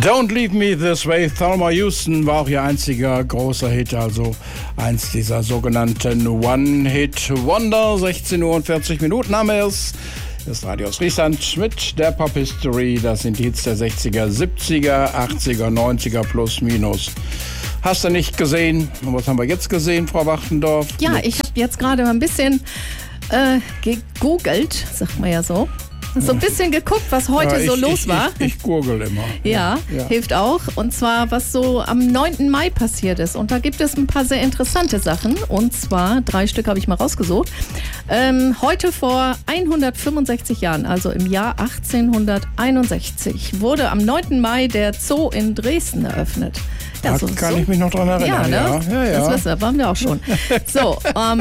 Don't Leave Me This Way, Thelma Houston, war auch ihr einziger großer Hit, also eins dieser sogenannten One-Hit-Wonder. 16 Uhr und 40 Minuten haben wir es. Das Radio aus Friesland mit der Pop History. Das sind die Hits der 60er, 70er, 80er, 90er plus minus. Hast du nicht gesehen? Und was haben wir jetzt gesehen, Frau Wachtendorf? Ja, ich habe jetzt gerade mal ein bisschen gegoogelt, sagt man ja so. So ein bisschen geguckt, was heute so los war. Ich gurgel immer. Ja, hilft auch. Und zwar, was so am 9. Mai passiert ist. Und da gibt es ein paar sehr interessante Sachen. Und zwar, 3 Stück habe ich mal rausgesucht. Heute vor 165 Jahren, also im Jahr 1861, wurde am 9. Mai der Zoo in Dresden eröffnet. Ja, da kann ich mich noch dran erinnern. Ja, ne? Ja. Das wissen wir, waren wir auch schon. So, am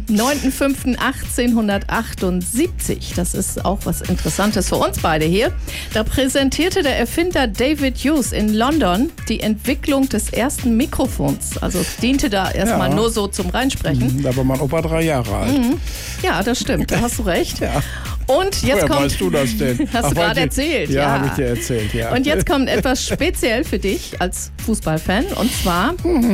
9.5.1878, das ist auch was Interessantes für uns beide hier, da präsentierte der Erfinder David Hughes in London die Entwicklung des ersten Mikrofons. Also es diente da erstmal nur so zum Reinsprechen. Da war mein Opa 3 Jahre alt. Ja, das stimmt, da hast du recht. Ja. Und jetzt Woher weißt du das denn? Hast du gerade erzählt. Ja, habe ich dir erzählt, ja. Und jetzt kommt etwas speziell für dich als Fußballfan. Und zwar,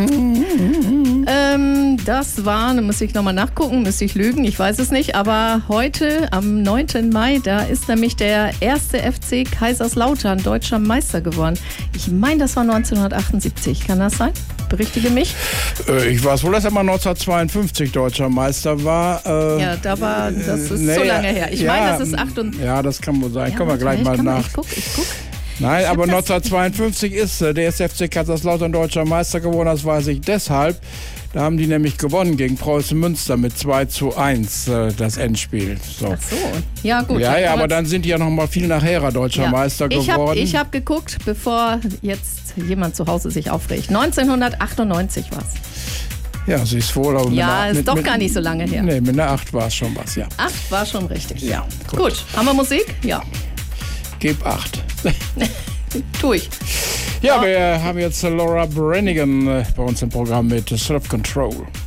das war, da muss ich nochmal nachgucken, müsste ich lügen, ich weiß es nicht. Aber heute, am 9. Mai, da ist nämlich der erste FC Kaiserslautern deutscher Meister geworden. Ich meine, das war 1978. Kann das sein? Berichtige mich. Ich weiß wohl, dass er mal 1952 deutscher Meister war. Ja, das ist so lange her. Ich meine, das ist 8. Ja, das kann wohl sein. Können wir gleich mal nach. Ich guck. Nein, aber 1952 ist der erste FC Kaiserslautern deutscher Meister geworden. Das weiß ich deshalb. Da haben die nämlich gewonnen gegen Preußen Münster mit 2:1 das Endspiel. So. Ach so, ja gut. Ja, aber dann sind die ja noch mal viel nachher deutscher Meister geworden. Ich habe geguckt, bevor jetzt jemand zu Hause sich aufregt. 1998 war es. Ja, sie ist wohl. Aber ist doch gar nicht so lange her. Nee, mit einer 8 war es schon was, ja. 8 war schon richtig, ja. Gut, haben wir Musik? Ja. Gib 8. Tu ich. Ja, wir haben jetzt Laura Branigan bei uns im Programm mit Self-Control.